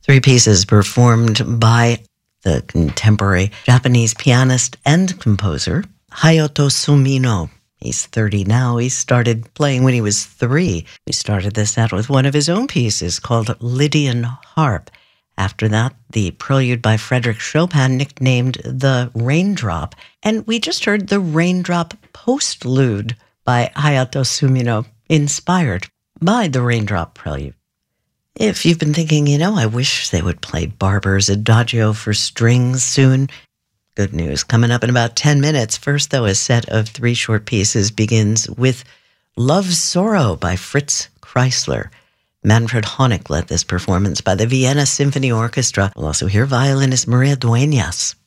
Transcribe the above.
Three pieces performed by the contemporary Japanese pianist and composer Hayato Sumino. He's 30 now. He started playing when he was 3. We started this set with one of his own pieces called Lydian Harp. After that, the prelude by Frédéric Chopin, nicknamed the Raindrop. And we just heard the Raindrop postlude by Hayato Sumino, inspired by the Raindrop prelude. If you've been thinking, I wish they would play Barber's Adagio for strings soon, good news. Coming up in about 10 minutes. First, though, a set of 3 short pieces begins with Love Sorrow by Fritz Kreisler. Manfred Honeck led this performance by the Vienna Symphony Orchestra. We'll also hear violinist Maria Dueñas.